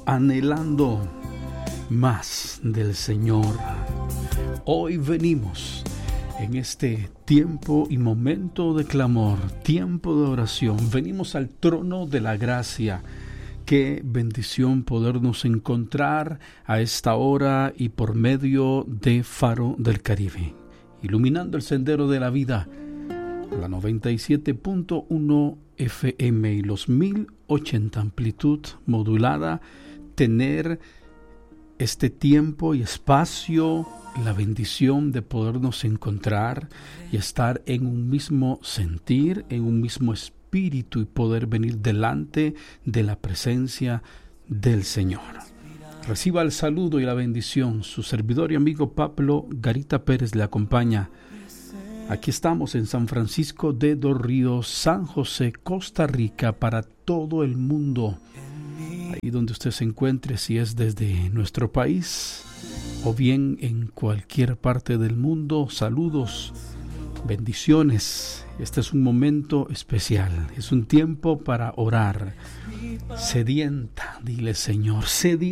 anhelando más del Señor. Hoy venimos en este tiempo y momento de clamor, tiempo de oración. Venimos al trono de la gracia. Qué bendición podernos encontrar a esta hora y por medio de Faro del Caribe, iluminando el sendero de la vida, la 97.1 FM y los 1080 amplitud modulada. Tener este tiempo y espacio, la bendición de podernos encontrar y estar en un mismo sentir, en un mismo espíritu y poder venir delante de la presencia del Señor. Reciba el saludo y la bendición. Su servidor y amigo Pablo Garita Pérez le acompaña. Aquí estamos en San Francisco de Dos Ríos, San José, Costa Rica, para todo el mundo. Ahí donde usted se encuentre, si es desde nuestro país o bien en cualquier parte del mundo, saludos, bendiciones. Este es un momento especial, es un tiempo para orar. Sedienta, dile Señor, sedienta.